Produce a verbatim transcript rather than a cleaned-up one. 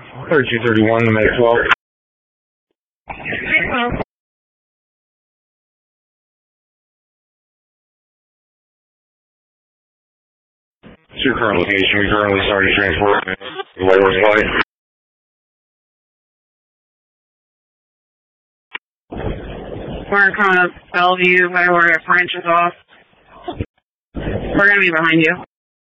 thirty-two thirty-one to make twelve. What's your current location? We currently started transport. The Whitehorse flight. We're coming up Bellevue, by where your branch is off. We're going to be behind you.